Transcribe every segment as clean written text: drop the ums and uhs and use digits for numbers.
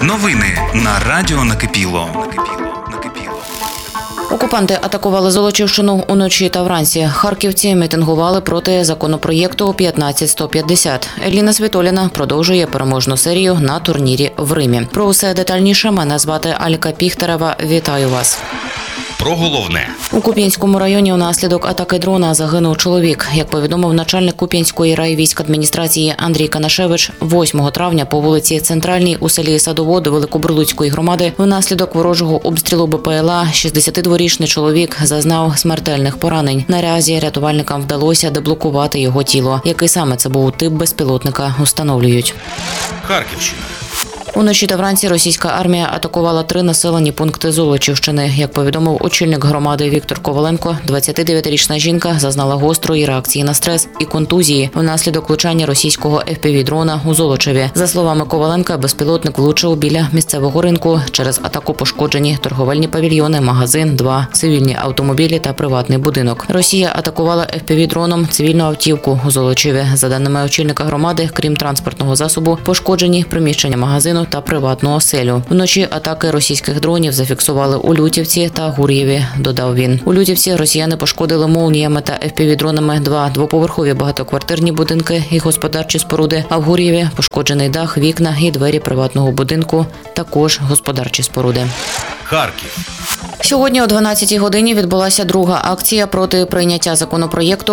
Новини на Радіо Накипіло. Окупанти атакували Золочівщину уночі та вранці. Харківці мітингували проти законопроєкту 15150. Еліна Світоліна продовжує переможну серію на турнірі в Римі. Про усе детальніше мене звати Алька Піхтерева. Вітаю вас. Про головне. У Куп'янському районі внаслідок атаки дрона загинув чоловік. Як повідомив начальник Куп'янської райвійськадміністрації Андрій Канашевич, 8 травня по вулиці Центральній у селі Садовод Великобурлуцької громади внаслідок ворожого обстрілу БПЛА 62-річний чоловік зазнав смертельних поранень. Наразі рятувальникам вдалося деблокувати його тіло. Який саме це був тип безпілотника, встановлюють. Харківщина. Уночі та вранці російська армія атакувала 3 населені пункти Золочівщини. Як повідомив очільник громади Віктор Коваленко, 29-річна жінка зазнала гострої реакції на стрес і контузії внаслідок влучання російського FPV-дрона у Золочеві. За словами Коваленка, безпілотник влучив біля місцевого ринку. Через атаку пошкоджені торговельні павільйони, магазин, 2 цивільні автомобілі та приватний будинок. Росія атакувала FPV-дроном цивільну автівку у Золочеві. За даними очільника громади, крім транспортного засобу, пошкоджені приміщення магазину та приватну оселю. Вночі атаки російських дронів зафіксували у Лютівці та Гур'єві, додав він. У Лютівці росіяни пошкодили молніями та FPV-дронами 2 двоповерхові багатоквартирні будинки і господарчі споруди, а в Гур'єві пошкоджений дах, вікна і двері приватного будинку, також господарчі споруди. Харків. Сьогодні о 12-й годині відбулася друга акція проти прийняття законопроєкту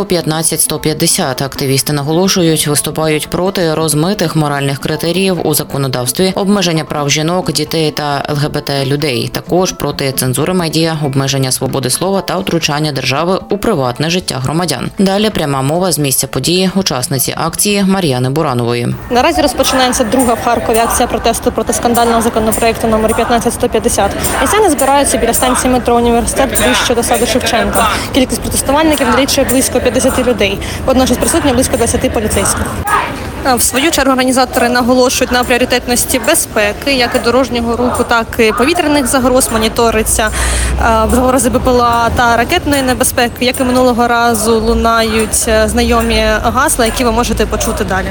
15150. Активісти наголошують, виступають проти розмитих моральних критеріїв у законодавстві, обмеження прав жінок, дітей та ЛГБТ-людей. Також проти цензури медіа, обмеження свободи слова та втручання держави у приватне життя громадян. Далі пряма мова з місця події учасниці акції Мар'яни Буранової. Наразі розпочинається друга в Харкові акція протесту проти скандального законопроєкту номер 15150. Містяни збираються біля станції метро «Університет» ближче до саду Шевченка. Кількість протестувальників налічує близько 50 людей. Водночас присутні близько 20 поліцейських. В свою чергу організатори наголошують на пріоритетності безпеки, як і дорожнього руху, так і повітряних загроз, моніториться загрози БПЛА та ракетної небезпеки, як і минулого разу лунають знайомі гасла, які ви можете почути далі.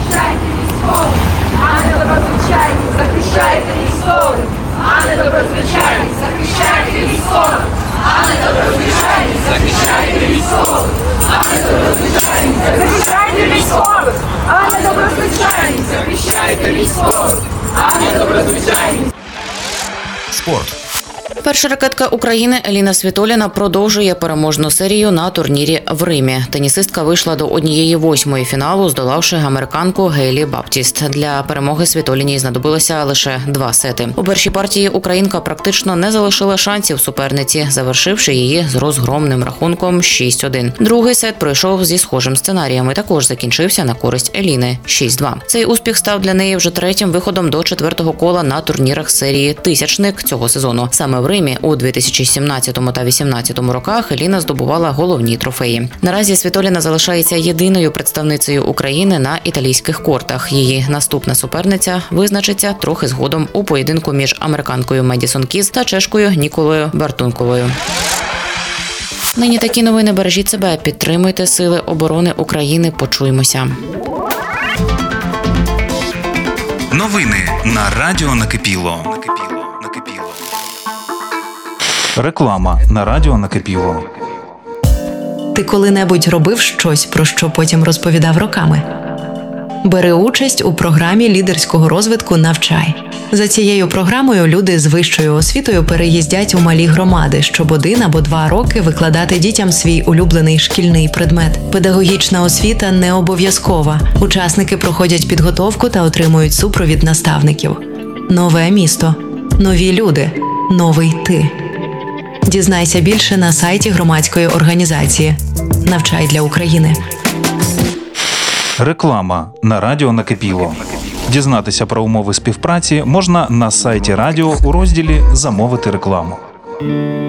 Захищайте військових! А не доброзвичайних, захищайте військових! А не доброзвичайних, захищайте військових! А не доброзвичайних, захищайте військових! А не доброзвичайних, захищайте військових! А не доброзвичайних! Спорт. Перша ракетка України Еліна Світоліна продовжує переможну серію на турнірі в Римі. Тенісистка вийшла до 1/8 фіналу, здолавши американку Гейлі Баптіст. Для перемоги Світоліній знадобилося лише 2 сети. У першій партії українка практично не залишила шансів суперниці, завершивши її з розгромним рахунком 6-1. Другий сет пройшов зі схожим сценарієм і також закінчився на користь Еліни 6-2. Цей успіх став для неї вже 3-м виходом до 4-го кола на турнірах серії «Тисячник» цього сезону. Саме в Римі у 2017 та 2018 роках Еліна здобувала головні трофеї. Наразі Світоліна залишається єдиною представницею України на італійських кортах. Її наступна суперниця визначиться трохи згодом у поєдинку між американкою Медісон Кіз та чешкою Ніколою Бартунковою. Нині такі новини. Бережіть себе, підтримуйте Сили оборони України. Почуємося. Новини на Радіо Накипіло. Реклама на Радіо Накипіло. Ти коли-небудь робив щось, про що потім розповідав роками? Бери участь у програмі лідерського розвитку «Навчай». За цією програмою люди з вищою освітою переїздять у малі громади, щоб 1 або 2 роки викладати дітям свій улюблений шкільний предмет. Педагогічна освіта не обов'язкова. Учасники проходять підготовку та отримують супровід наставників. Нове місто. Нові люди. Новий ти. Дізнайся більше на сайті громадської організації «Навчай для України». Реклама на Радіо Накипіло. Дізнатися про умови співпраці можна на сайті радіо у розділі «Замовити рекламу».